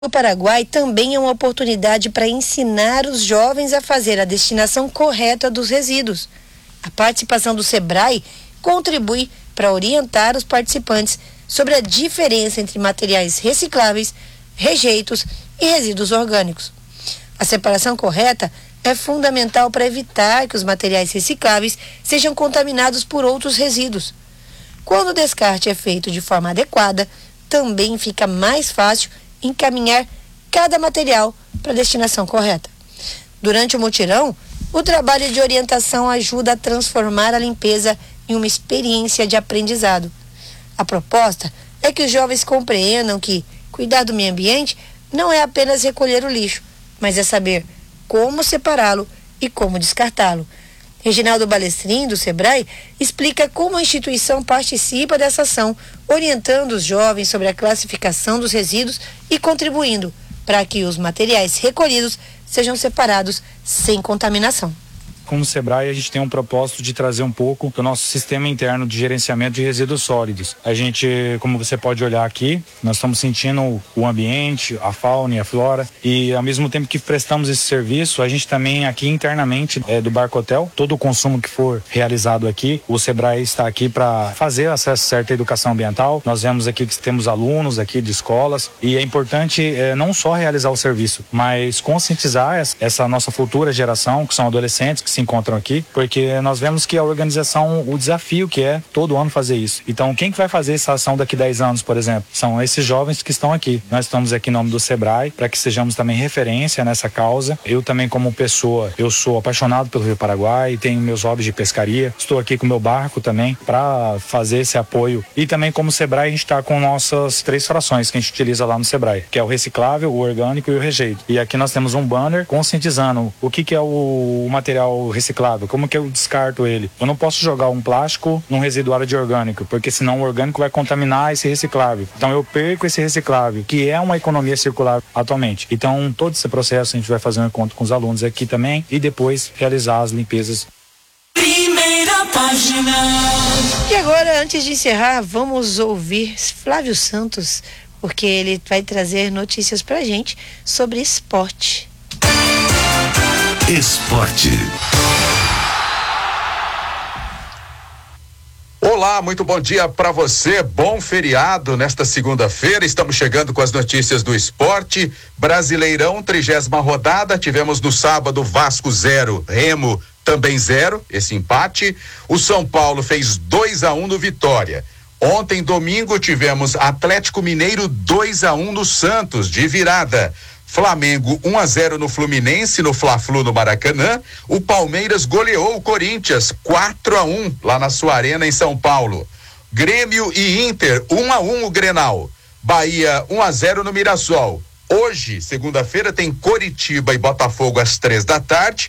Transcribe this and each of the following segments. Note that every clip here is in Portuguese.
O Paraguai também é uma oportunidade para ensinar os jovens a fazer a destinação correta dos resíduos. A participação do SEBRAE contribui para orientar os participantes sobre a diferença entre materiais recicláveis, rejeitos e resíduos orgânicos. A separação correta é fundamental para evitar que os materiais recicláveis sejam contaminados por outros resíduos. Quando o descarte é feito de forma adequada, também fica mais fácil encaminhar cada material para a destinação correta. Durante o mutirão, o trabalho de orientação ajuda a transformar a limpeza em uma experiência de aprendizado. A proposta é que os jovens compreendam que cuidar do meio ambiente não é apenas recolher o lixo, mas é saber como separá-lo e como descartá-lo. Reginaldo Balestrin, do SEBRAE, explica como a instituição participa dessa ação, orientando os jovens sobre a classificação dos resíduos e contribuindo para que os materiais recolhidos sejam separados sem contaminação. Como SEBRAE, a gente tem um propósito de trazer um pouco do nosso sistema interno de gerenciamento de resíduos sólidos. A gente, como você pode olhar aqui, nós estamos sentindo o ambiente, a fauna e a flora, e ao mesmo tempo que prestamos esse serviço, a gente também aqui internamente do Barco Hotel, todo o consumo que for realizado aqui, o SEBRAE está aqui para fazer acesso certo à educação ambiental. Nós vemos aqui que temos alunos aqui de escolas, e é importante não só realizar o serviço, mas conscientizar essa nossa futura geração, que são adolescentes, que se encontram aqui, porque nós vemos que a organização, o desafio que é todo ano fazer isso. Então, quem que vai fazer essa ação daqui 10 anos, por exemplo? São esses jovens que estão aqui. Nós estamos aqui em nome do SEBRAE para que sejamos também referência nessa causa. Eu também, como pessoa, eu sou apaixonado pelo Rio Paraguai, tenho meus hobbies de pescaria, estou aqui com o meu barco também para fazer esse apoio. E também, como SEBRAE, a gente está com nossas 3 frações que a gente utiliza lá no SEBRAE, que é o reciclável, o orgânico e o rejeito. E aqui nós temos um banner conscientizando o que é o material reciclável, como que eu descarto ele. Eu não posso jogar um plástico num residuário de orgânico, porque senão o orgânico vai contaminar esse reciclável. Então eu perco esse reciclável, que é uma economia circular atualmente. Então todo esse processo a gente vai fazer um encontro com os alunos aqui também e depois realizar as limpezas. Primeira página. E agora, antes de encerrar, vamos ouvir Flávio Santos, porque ele vai trazer notícias pra gente sobre esporte. Esporte. Olá, muito bom dia para você, bom feriado nesta segunda-feira, estamos chegando com as notícias do esporte. Brasileirão, 30ª rodada, tivemos no sábado Vasco 0, Remo também 0, esse empate. O São Paulo fez 2-1 no Vitória. Ontem, domingo, tivemos Atlético Mineiro 2-1 no Santos, de virada. Flamengo 1-0 no Fluminense, no Fla-Flu no Maracanã. O Palmeiras goleou o Corinthians 4-1 lá na sua arena em São Paulo. Grêmio e Inter 1-1 o Grenal. Bahia 1-0 no Mirassol. Hoje, segunda-feira, tem Coritiba e Botafogo às 15h,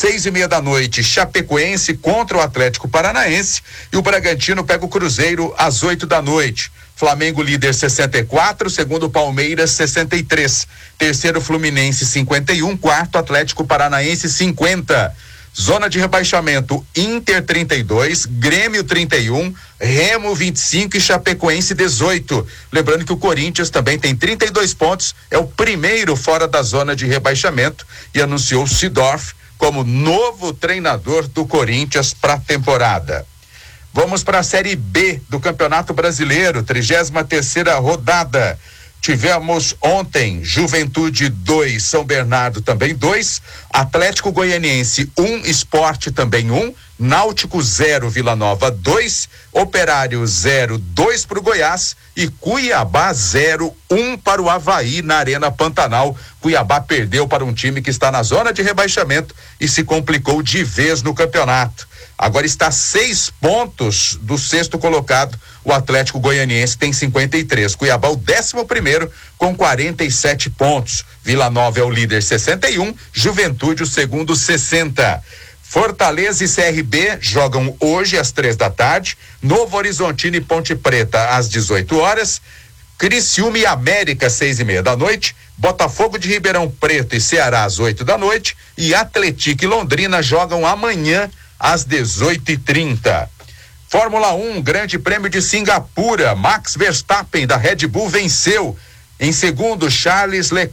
18h, Chapecoense contra o Atlético Paranaense e o Bragantino pega o Cruzeiro às 20h. Flamengo líder 64, segundo Palmeiras 63, terceiro Fluminense 51, quarto Atlético Paranaense 50. Zona de rebaixamento: Inter 32, Grêmio 31, Remo 25 e Chapecoense 18. Lembrando que o Corinthians também tem 32 pontos, é o primeiro fora da zona de rebaixamento e anunciou Seedorf como novo treinador do Corinthians para a temporada. Vamos para a Série B do Campeonato Brasileiro, 33ª rodada. Tivemos ontem Juventude 2, São Bernardo também 2, Atlético Goianiense 1, Sport também 1, Náutico 0, Vila Nova 2, Operário 0, 2 para o Goiás e Cuiabá 0, 1 para o Avaí na Arena Pantanal. Cuiabá perdeu para um time que está na zona de rebaixamento e se complicou de vez no campeonato. Agora está 6 pontos do 6º colocado. O Atlético Goianiense tem 53. Cuiabá o 11º com 47 pontos. Vila Nova é o líder 61. Juventude o segundo 60. Fortaleza e CRB jogam hoje às 15h. Novo Horizontino e Ponte Preta às 18h. Criciúma e América 18h. Botafogo de Ribeirão Preto e Ceará às 20h. E Atlético e Londrina jogam amanhã às 18h30. Fórmula 1, Grande Prêmio de Singapura. Max Verstappen da Red Bull venceu. Em segundo, Charles